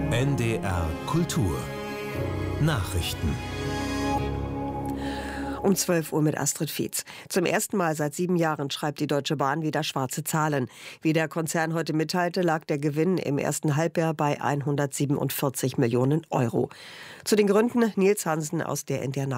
NDR Kultur Nachrichten. Um 12 Uhr mit Astrid Fietz. Zum ersten Mal seit 7 Jahren schreibt die Deutsche Bahn wieder schwarze Zahlen. Wie der Konzern heute mitteilte, lag der Gewinn im ersten Halbjahr bei 147 Millionen Euro. Zu den Gründen Nils Hansen aus der NDR